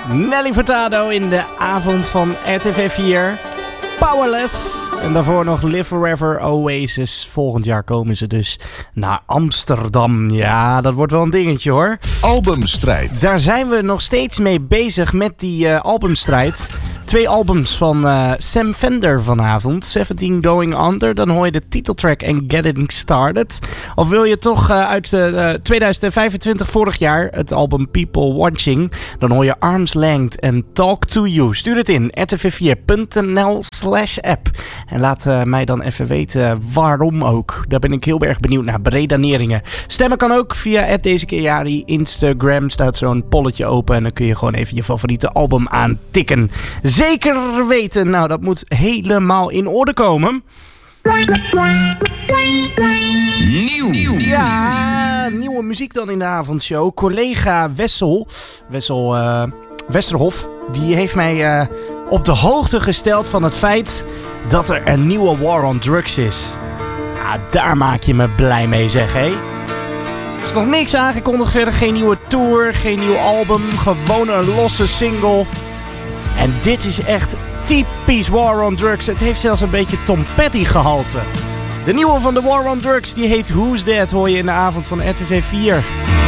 Nelly Furtado in de avond van RTV 4. Powerless. En daarvoor nog Live Forever Oasis. Volgend jaar komen ze dus naar Amsterdam. Ja, dat wordt wel een dingetje hoor. Albumstrijd. Daar zijn we nog steeds mee bezig met die albumstrijd. 2 albums van Sam Fender vanavond. 17 Going Under. Dan hoor je de titeltrack en Getting Started. Of wil je toch uit 2025 vorig jaar het album People Watching. Dan hoor je Arm's Length en Talk to You. Stuur het in rtv4.nl/app. En laat mij dan even weten waarom ook. Daar ben ik heel erg benieuwd naar. Beredeneringen. Stemmen kan ook via @DezeKeerJari. Instagram staat zo'n polletje open. En dan kun je gewoon even je favoriete album aantikken. Zeker weten. Nou, dat moet helemaal in orde komen. Nieuw. Ja, nieuwe muziek dan in de avondshow. Collega Wessel Westerhof, die heeft mij op de hoogte gesteld van het feit dat er een nieuwe War on Drugs is. Ja, daar maak je me blij mee, zeg, hé. Er is nog niks aangekondigd verder. Geen nieuwe tour, geen nieuw album. Gewoon een losse single. En dit is echt typisch War on Drugs. Het heeft zelfs een beetje Tom Petty gehalte. De nieuwe van de War on Drugs, die heet Who's That, hoor je in de avond van RTV 4.